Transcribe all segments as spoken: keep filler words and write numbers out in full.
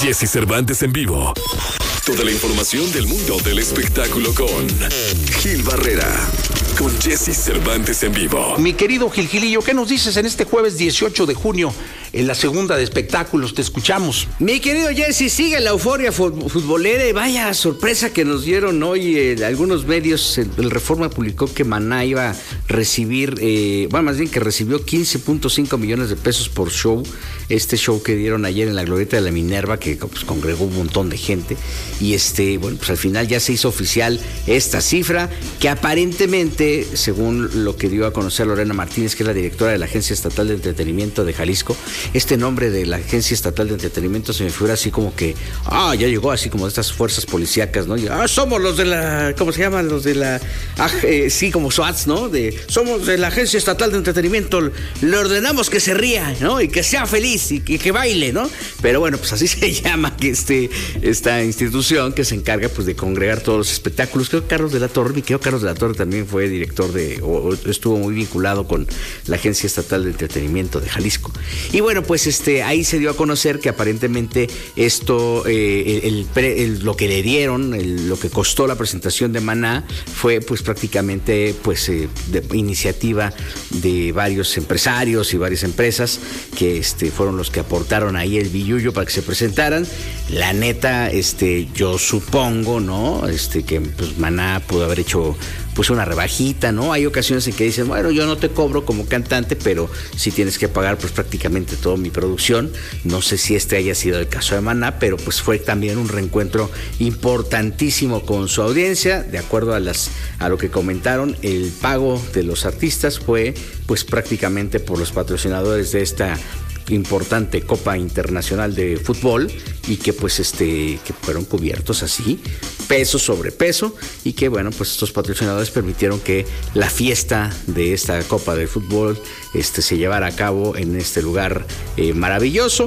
Jesse Cervantes en vivo. Toda la información del mundo del espectáculo con Gil Barrera. Con Jesse Cervantes en vivo. Mi querido Gil Gilillo, ¿qué nos dices en este jueves dieciocho de junio en la segunda de espectáculos? Te escuchamos. Mi querido Jesse, sigue la euforia futbolera y vaya sorpresa que nos dieron hoy eh, algunos medios. El, el Reforma publicó que Maná iba a recibir, eh, bueno, más bien que recibió quince punto cinco millones de pesos por show. Este show que dieron ayer en la Glorieta de la Minerva, que pues, congregó un montón de gente. Y este, bueno, pues al final ya se hizo oficial esta cifra, que aparentemente, según lo que dio a conocer Lorena Martínez, que es la directora de la Agencia Estatal de Entretenimiento de Jalisco, este nombre de la Agencia Estatal de Entretenimiento se me figura así como que, ah, ya llegó así como de estas fuerzas policíacas, ¿no? Y, ah, somos los de la, ¿cómo se llaman? Los de la, ah, eh, sí, como SWATs, ¿no? De, somos de la Agencia Estatal de Entretenimiento, le ordenamos que se ría, ¿no? Y que sea feliz y que, que baile, ¿no? Pero bueno, pues así se llama que este, esta institución que se encarga pues de congregar todos los espectáculos. Creo que Carlos de la Torre, mi querido Carlos de la Torre también fue director de, o estuvo muy vinculado con la Agencia Estatal de Entretenimiento de Jalisco. Y bueno, pues este ahí se dio a conocer que aparentemente esto, eh, el, el, el, lo que le dieron, el, lo que costó la presentación de Maná fue pues prácticamente pues eh, de iniciativa de varios empresarios y varias empresas que este fueron los que aportaron ahí el billullo para que se presentaran. La neta, este, yo supongo, ¿no? Este, que pues Maná pudo haber hecho pues una rebajita, ¿no? Hay ocasiones en que dicen, bueno, yo no te cobro como cantante, pero sí tienes que pagar pues prácticamente toda mi producción. No sé si este haya sido el caso de Maná, pero pues fue también un reencuentro importantísimo con su audiencia. De acuerdo a las a lo que comentaron, el pago de los artistas fue pues prácticamente por los patrocinadores de esta importante Copa Internacional de Fútbol, y que pues este que fueron cubiertos así peso sobre peso, y que bueno, pues estos patrocinadores permitieron que la fiesta de esta Copa de Fútbol este se llevara a cabo en este lugar eh, maravilloso.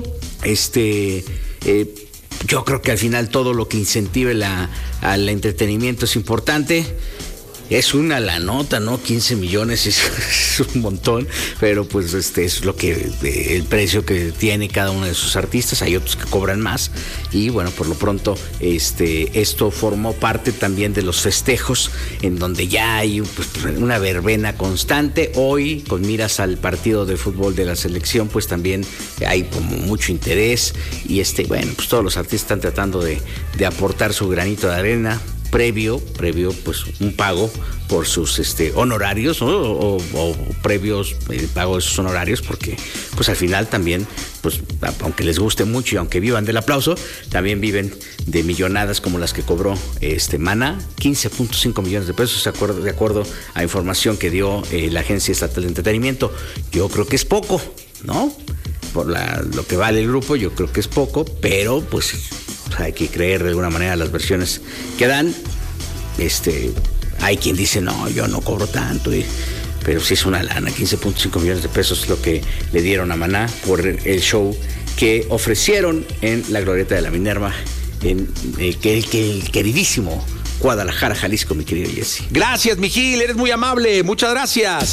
Este eh, yo creo que al final todo lo que incentive la, al entretenimiento es importante. Es una la nota, ¿no? quince millones es, es un montón, pero pues este es lo que el precio que tiene cada uno de sus artistas. Hay otros que cobran más y bueno, por lo pronto este esto formó parte también de los festejos en donde ya hay pues, una verbena constante. Hoy, con miras al partido de fútbol de la selección, pues también hay como mucho interés y este bueno, pues todos los artistas están tratando de, de aportar su granito de arena. Previo, previo, pues un pago por sus este, honorarios, ¿no? o, o previos el pago de sus honorarios, porque pues al final también, pues aunque les guste mucho y aunque vivan del aplauso, también viven de millonadas como las que cobró este Maná, quince punto cinco millones de pesos, de acuerdo, de acuerdo a información que dio eh, la Agencia Estatal de Entretenimiento. Yo creo que es poco, ¿no? Por la, lo que vale el grupo, yo creo que es poco, pero pues hay que creer de alguna manera las versiones que dan. Este, hay quien dice, no, yo no cobro tanto, y, pero sí es una lana, quince punto cinco millones de pesos es lo que le dieron a Maná por el show que ofrecieron en la Glorieta de la Minerva, en el, el, el queridísimo Guadalajara, Jalisco, mi querido Jesse. Gracias, mi Gil, eres muy amable, muchas gracias.